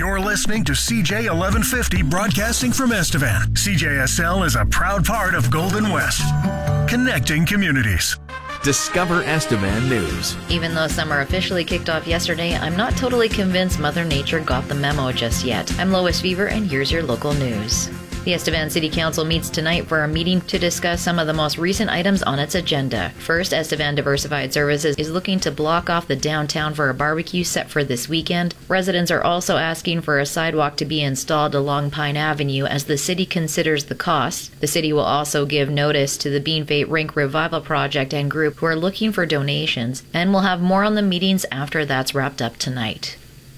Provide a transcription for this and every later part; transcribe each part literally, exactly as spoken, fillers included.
You're listening to C J eleven fifty broadcasting from Estevan. C J S L is a proud part of Golden West, connecting communities. Discover Estevan News. Even though summer officially kicked off yesterday, I'm not totally convinced Mother Nature got the memo just yet. I'm Lois Fever, and here's your local news. The Estevan City Council meets tonight for a meeting to discuss some of the most recent items on its agenda. First, Estevan Diversified Services is looking to block off the downtown for a barbecue set for this weekend. Residents are also asking for a sidewalk to be installed along Pine Avenue as the city considers the cost. The city will also give notice to the Bean Fate Rink Revival Project and group who are looking for donations, and we'll have more on the meetings after that's wrapped up tonight.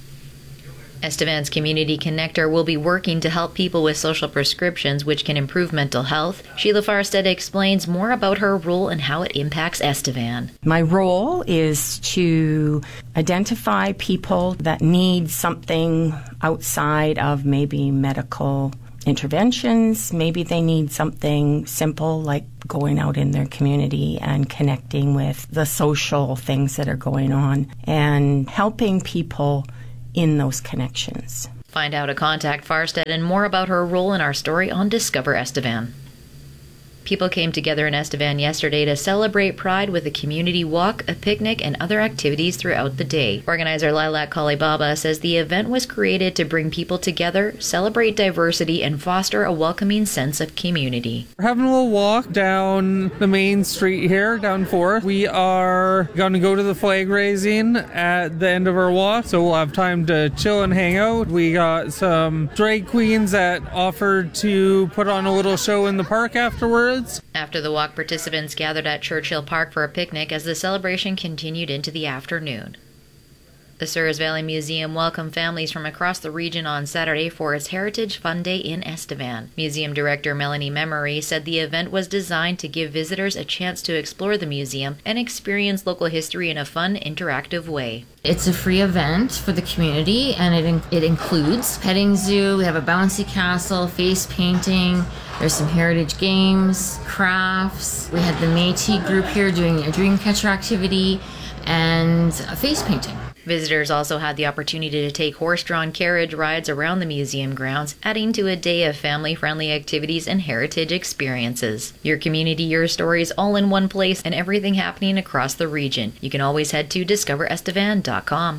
Estevan's Community Connector will be working to help people with social prescriptions which can improve mental health. Sheila Farstead explains more about her role and how it impacts Estevan. My role is to identify people that need something outside of maybe medical interventions. Maybe they need something simple like going out in their community and connecting with the social things that are going on and helping people in those connections. Find out how to contact Farstead and more about her role in our story on Discover Estevan. People came together in Estevan yesterday to celebrate Pride with a community walk, a picnic, and other activities throughout the day. Organizer Lilac Kalibaba says the event was created to bring people together, celebrate diversity, and foster a welcoming sense of community. We're having a little walk down the main street here, down Fourth. We are going to go to the flag raising at the end of our walk, so we'll have time to chill and hang out. We got some drag queens that offered to put on a little show in the park afterwards. After the walk, participants gathered at Churchill Park for a picnic as the celebration continued into the afternoon. The Souris Valley Museum welcomed families from across the region on Saturday for its Heritage Fun Day in Estevan. Museum Director Melanie Memory said the event was designed to give visitors a chance to explore the museum and experience local history in a fun, interactive way. It's a free event for the community, and it in- it includes petting zoo. We have a bouncy castle, face painting. There's some heritage games, crafts. We had the Métis group here doing a dreamcatcher activity and a face painting. Visitors also had the opportunity to take horse-drawn carriage rides around the museum grounds, adding to a day of family-friendly activities and heritage experiences. Your community, your stories, all in one place, and everything happening across the region. You can always head to discover estevan dot com.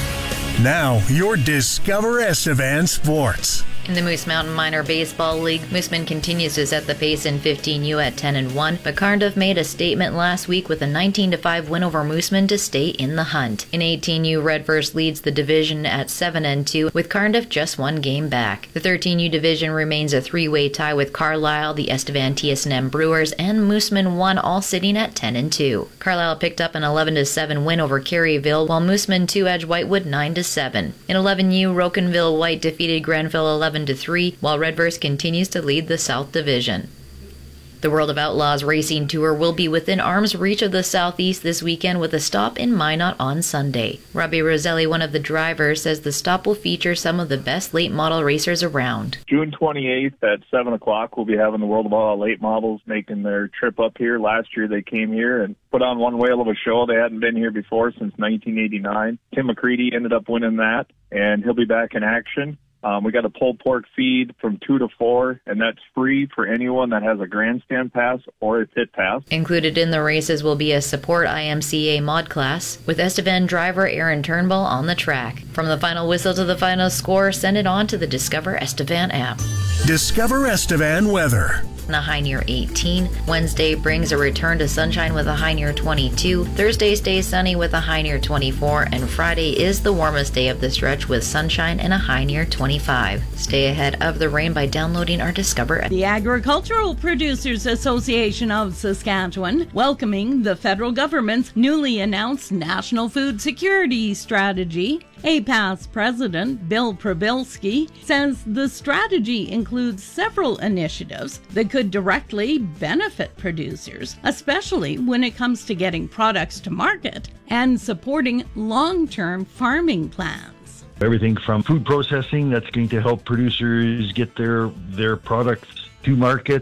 Now, your Discover Estevan Sports. In the Moose Mountain Minor Baseball League, Mooseman continues to set the pace in fifteen U at ten and one, but Cardiff made a statement last week with a nineteen to five win over Mooseman to stay in the hunt. In eighteen U, Redverse leads the division at seven and two, with Cardiff just one game back. The thirteen U division remains a three-way tie with Carlisle, the Estevan T S N M Brewers, and Mooseman one, all sitting at ten and two. Carlisle picked up an eleven to seven win over Caryville, while Mooseman two-edged Whitewood nine to seven. In eleven U, Rocanville White defeated Grenville eleven to three, while Redverse continues to lead the South Division. The World of Outlaws Racing Tour will be within arm's reach of the Southeast this weekend with a stop in Minot on Sunday. Robbie Roselli, one of the drivers, says the stop will feature some of the best late model racers around. June twenty-eighth at seven o'clock, we'll be having the World of Outlaw late models making their trip up here. Last year they came here and put on one whale of a show. They hadn't been here before since nineteen eighty-nine. Tim McCready ended up winning that, and he'll be back in action. Um, we got a pulled pork feed from two to four, and that's free for anyone that has a grandstand pass or a pit pass. Included in the races will be a support I M C A mod class, with Estevan driver Aaron Turnbull on the track. From the final whistle to the final score, send it on to the Discover Estevan app. Discover Estevan weather. A high near eighteen. Wednesday brings a return to sunshine with a high near twenty-two. Thursday stays sunny with a high near twenty-four. And Friday is the warmest day of the stretch with sunshine and a high near twenty-five. Stay ahead of the rain by downloading our Discover. The Agricultural Producers Association of Saskatchewan welcoming the federal government's newly announced National Food Security Strategy. A P A S President Bill Prabilski says the strategy includes several initiatives that could directly benefit producers, especially when it comes to getting products to market and supporting long-term farming plans. Everything from food processing that's going to help producers get their, their products to market,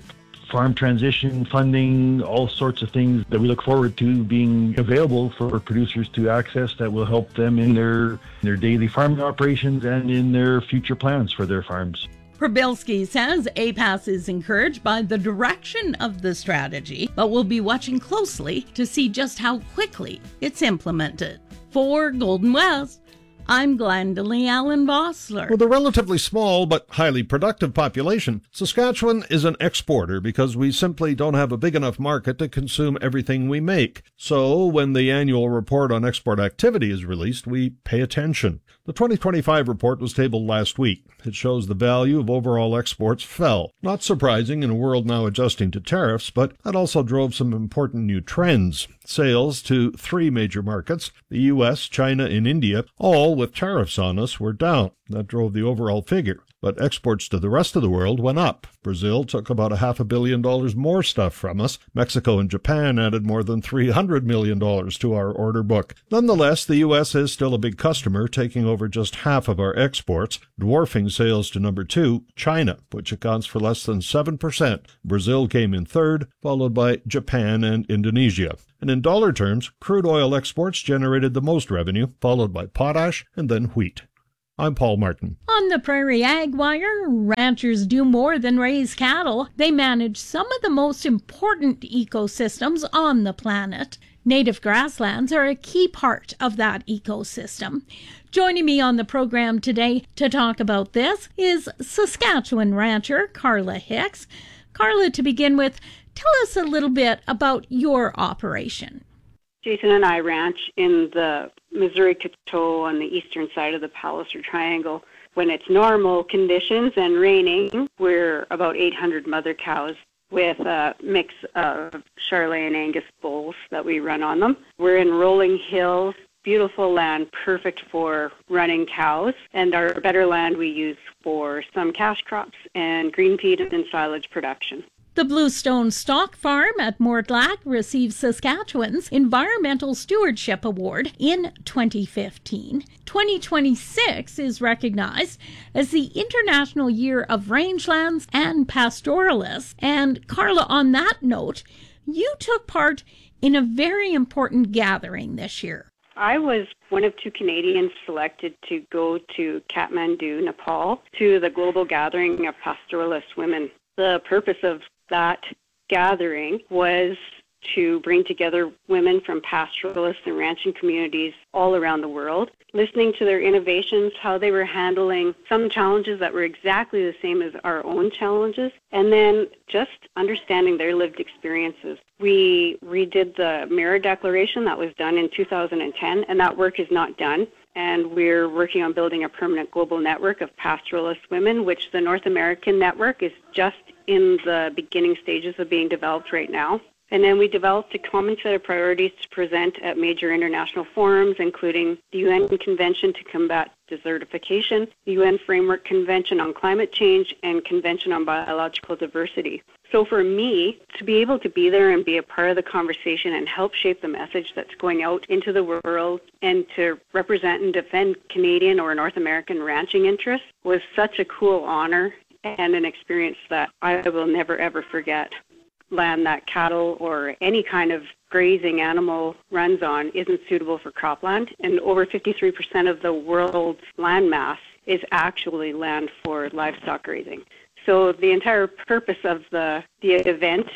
farm transition funding, all sorts of things that we look forward to being available for producers to access that will help them in their, their daily farming operations and in their future plans for their farms. Przybylski says A P A S is encouraged by the direction of the strategy, but will be watching closely to see just how quickly it's implemented. For Golden West, I'm Glendalee Allen Vossler. With a relatively small but highly productive population, Saskatchewan is an exporter because we simply don't have a big enough market to consume everything we make. So when the annual report on export activity is released, we pay attention. The twenty twenty-five report was tabled last week. It shows the value of overall exports fell. Not surprising in a world now adjusting to tariffs, but that also drove some important new trends. Sales to three major markets, the U S, China, and India, all with tariffs on us, were down. That drove the overall figure. But exports to the rest of the world went up. Brazil took about a half a billion dollars more stuff from us. Mexico and Japan added more than three hundred million dollars to our order book. Nonetheless, the U S is still a big customer, taking over just half of our exports, dwarfing sales to number two, China, which accounts for less than seven percent. Brazil came in third, followed by Japan and Indonesia. And in dollar terms, crude oil exports generated the most revenue, followed by potash and then wheat. I'm Paul Martin. On the Prairie Ag Wire, ranchers do more than raise cattle. They manage some of the most important ecosystems on the planet. Native grasslands are a key part of that ecosystem. Joining me on the program today to talk about this is Saskatchewan rancher Carla Hicks. Carla, to begin with, tell us a little bit about your operation. Jason and I ranch in the Missouri-Coteau on the eastern side of the Palliser Triangle. When it's normal conditions and raining, we're about eight hundred mother cows with a mix of Charolais and Angus bulls that we run on them. We're in rolling hills, beautiful land, perfect for running cows, and our better land we use for some cash crops and green feed and silage production. The Bluestone Stock Farm at Mortlach received Saskatchewan's Environmental Stewardship Award in twenty fifteen. twenty twenty-six is recognized as the International Year of Rangelands and Pastoralists. And Carla, on that note, you took part in a very important gathering this year. I was one of two Canadians selected to go to Kathmandu, Nepal, to the global gathering of pastoralist women. The purpose of that gathering was to bring together women from pastoralist and ranching communities all around the world, listening to their innovations, how they were handling some challenges that were exactly the same as our own challenges, and then just understanding their lived experiences. We redid the Mirror Declaration that was done in two thousand ten, and that work is not done. And we're working on building a permanent global network of pastoralist women, which the North American network is just in the beginning stages of being developed right now. And then we developed a common set of priorities to present at major international forums, including the U N Convention to Combat Desertification, the U N Framework Convention on Climate Change, and Convention on Biological Diversity. So for me, to be able to be there and be a part of the conversation and help shape the message that's going out into the world and to represent and defend Canadian or North American ranching interests was such a cool honor and an experience that I will never, ever forget. Land that cattle or any kind of grazing animal runs on isn't suitable for cropland, and over fifty-three percent of the world's land mass is actually land for livestock grazing. So the entire purpose of the, the event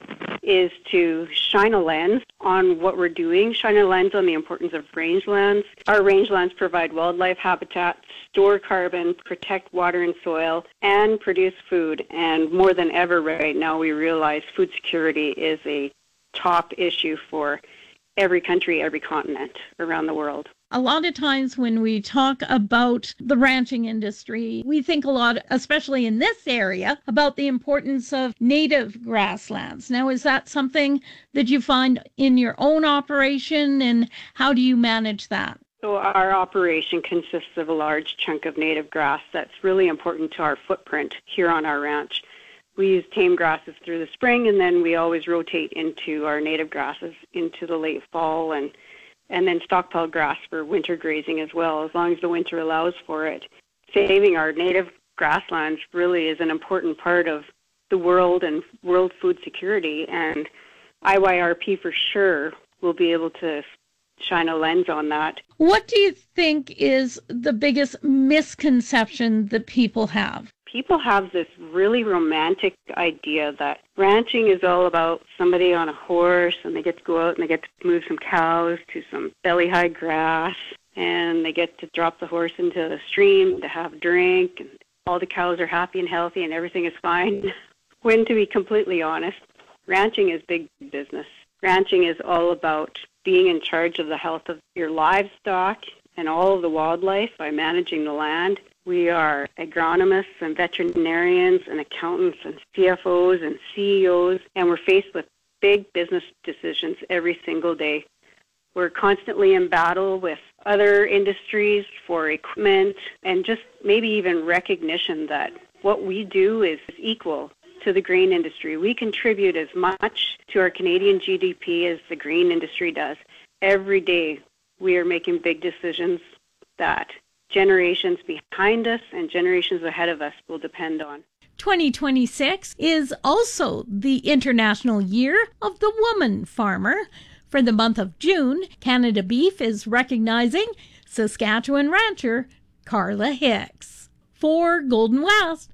is to shine a lens on what we're doing, shine a lens on the importance of rangelands. Our rangelands provide wildlife habitat, store carbon, protect water and soil, and produce food. And more than ever right now, we realize food security is a top issue for every country, every continent around the world. A lot of times when we talk about the ranching industry, we think a lot, especially in this area, about the importance of native grasslands. Now, is that something that you find in your own operation, and how do you manage that? So our operation consists of a large chunk of native grass that's really important to our footprint here on our ranch. We use tame grasses through the spring, and then we always rotate into our native grasses into the late fall, and and then stockpile grass for winter grazing as well, as long as the winter allows for it. Saving our native grasslands really is an important part of the world and world food security. And I Y R P for sure will be able to shine a lens on that. What do you think is the biggest misconception that people have? People have this really romantic idea that ranching is all about somebody on a horse and they get to go out and they get to move some cows to some belly-high grass and they get to drop the horse into the stream to have a drink and all the cows are happy and healthy and everything is fine. When, to be completely honest, ranching is big business. Ranching is all about being in charge of the health of your livestock and all of the wildlife by managing the land. We are agronomists and veterinarians and accountants and C F Os and C E Os, and we're faced with big business decisions every single day. We're constantly in battle with other industries for equipment and just maybe even recognition that what we do is equal to the grain industry. We contribute as much to our Canadian G D P as the grain industry does. Every day we are making big decisions that generations behind us and generations ahead of us will depend on. twenty twenty-six is also the International Year of the Woman Farmer. For the month of June, Canada Beef is recognizing Saskatchewan rancher Carla Hicks. For Golden West,